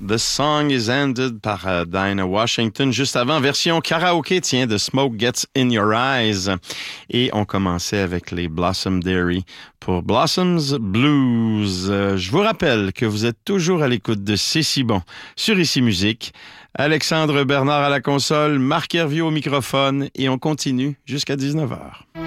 The Song is Ended par Dinah Washington. Juste avant, version karaoké, tiens, The Smoke Gets in Your Eyes. Et on commençait avec les Blossom Dairy pour Blossoms Blues. Je vous rappelle que vous êtes toujours à l'écoute de C'est si bon sur Ici Musique. Alexandre Bernard à la console, Marc Hervieux au microphone et on continue jusqu'à 19h.